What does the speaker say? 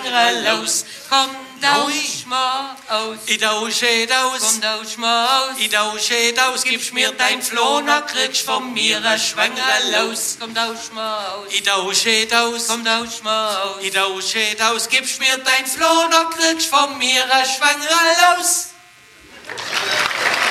schwanger los. Komm, tausch mal aus. Ich tausche aus. Komm, tausch mal aus. Ich tausche aus. Gibst mir dein Floh, dann kriegst von mir ein schwanger los. Komm, tausch mal aus. Ich tausche aus. Komm, tausch mal aus. Ich tausche aus. Gibst mir dein Floh, dann kriegst von mir ein schwanger los.